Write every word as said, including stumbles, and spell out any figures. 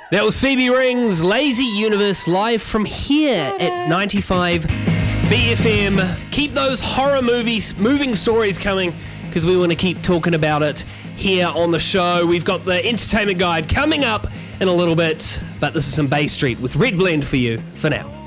That was Phoebe Ring's Lazy Universe live from here at ninety-five B F M. Keep those horror movies, moving stories coming because we want to keep talking about it here on the show. We've got the entertainment guide coming up in a little bit, but this is some Bay Street with Red Blend for you for now.